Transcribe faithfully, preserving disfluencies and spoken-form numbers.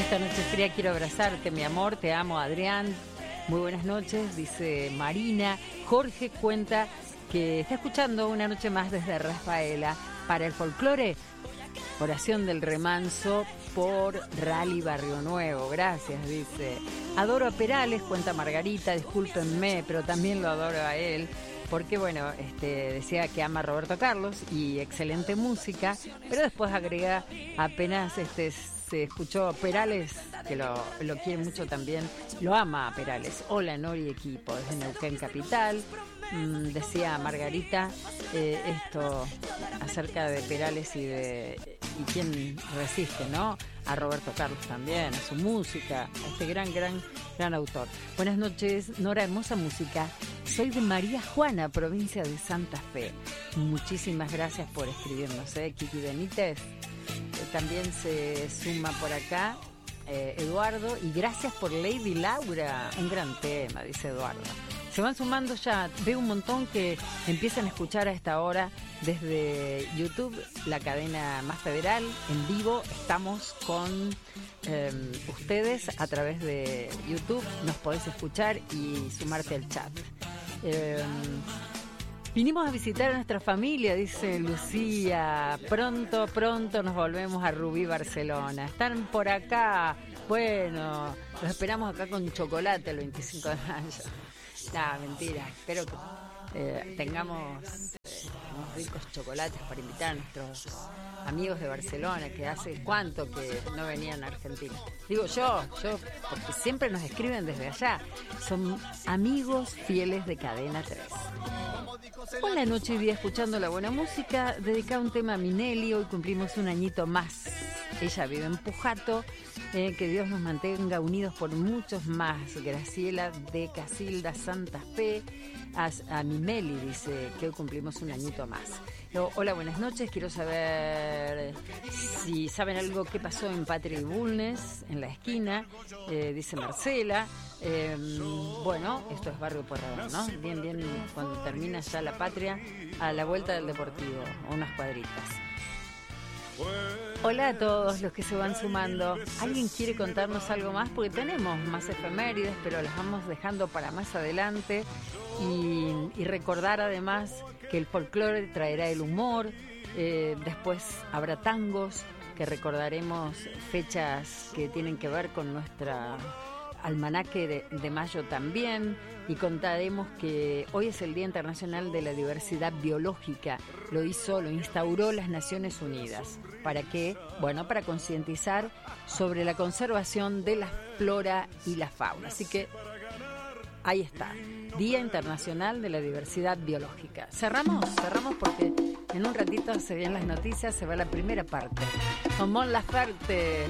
Esta noche fría quiero abrazarte, mi amor, te amo, Adrián. Muy buenas noches, dice Marina. Jorge cuenta que está escuchando una noche más desde Rafaela. Para el folclore, oración del remanso por Rally Barrio Nuevo. Gracias, dice. Adoro a Perales, cuenta Margarita, discúlpenme, pero también lo adoro a él. Porque, bueno, este, decía que ama a Roberto Carlos y excelente música, pero después agrega, apenas este, se escuchó Perales, que lo, lo quiere mucho también, lo ama a Perales. Hola, Nori equipo, desde Neuquén Capital. Mm, decía Margarita eh, esto acerca de Perales y de y quién resiste, ¿no? A Roberto Carlos también, a su música, a este gran, gran, gran autor. Buenas noches, Nora, hermosa música. Soy de María Juana, provincia de Santa Fe. Muchísimas gracias por escribirnos, ¿eh? Kiki Benítez eh, también se suma por acá. Eh, Eduardo, y gracias por Lady Laura, un gran tema, dice Eduardo. Se van sumando ya, veo un montón que empiezan a escuchar a esta hora desde YouTube, la cadena Más Federal, en vivo. Estamos con eh, ustedes a través de YouTube, nos podés escuchar y sumarte al chat. Eh, vinimos a visitar a nuestra familia, dice Lucía. Pronto, pronto nos volvemos a Rubí, Barcelona. Están por acá. Bueno, los esperamos acá con chocolate el veinticinco de mayo. Nah, mentira. Espero que eh, tengamos eh, unos ricos chocolates para invitar a nuestros amigos de Barcelona, que hace cuánto que no venían a Argentina. Digo yo, yo, porque siempre nos escriben desde allá. Son amigos fieles de Cadena tres. Hola, noche y día escuchando la buena música. Dedicado un tema a Minelli. Hoy cumplimos un añito más. Ella vive en Pujato. Eh, que Dios nos mantenga unidos por muchos más. Graciela de Casilda, Santa Fe. A, a Mimeli dice que hoy cumplimos un añito más. Yo, hola, buenas noches. Quiero saber si saben algo que pasó en Patria y Bulnes, en la esquina. Eh, dice Marcela. Eh, bueno, esto es Barrio Porrador, ¿no? Bien, bien, cuando termina ya la Patria, a la vuelta del Deportivo, unas cuadritas. Hola a todos los que se van sumando. ¿Alguien quiere contarnos algo más? Porque tenemos más efemérides, pero las vamos dejando para más adelante. Y, y recordar además que el folclore traerá el humor. Eh, después habrá tangos, que recordaremos fechas que tienen que ver con nuestra almanaque de, de mayo también, y contaremos que hoy es el Día Internacional de la Diversidad Biológica. Lo hizo, lo instauró las Naciones Unidas. ¿Para qué? Bueno, para concientizar sobre la conservación de la flora y la fauna. Así que ahí está, Día Internacional de la Diversidad Biológica. Cerramos, cerramos porque en un ratito se vienen las noticias, se va la primera parte. Con Mon Laferte.